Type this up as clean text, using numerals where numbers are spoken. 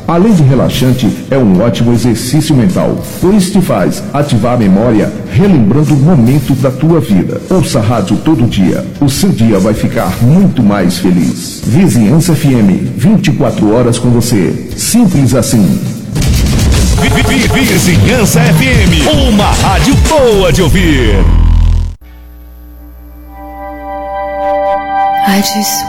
Além de relaxante, é um ótimo exercício mental, pois te faz ativar a memória, relembrando momentos da tua vida. Ouça a rádio todo dia. O seu dia vai ficar muito mais feliz. Vizinhança FM, 24 horas com você. Simples assim. Vizinhança FM, uma rádio boa de ouvir. I just